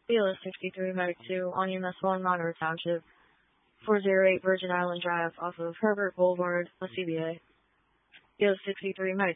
BLS 63 Medic 2 on EMS 1 Monroe Township, 408 Virgin Island Drive off of Herbert Boulevard, CBA. BLS 63 Medic